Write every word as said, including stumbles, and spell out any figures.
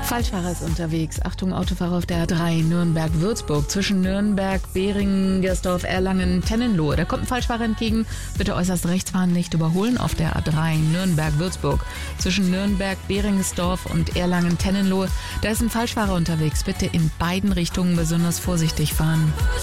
Falschfahrer ist unterwegs. Achtung, Autofahrer auf der A drei, Nürnberg-Würzburg. Zwischen Nürnberg, Beringersdorf, Erlangen, Tennenlohe. Da kommt ein Falschfahrer entgegen. Bitte äußerst rechts fahren, nicht überholen auf der A drei, Nürnberg-Würzburg. Zwischen Nürnberg, Beringersdorf und Erlangen, Tennenlohe. Da ist ein Falschfahrer unterwegs. Bitte in beiden Richtungen besonders vorsichtig fahren.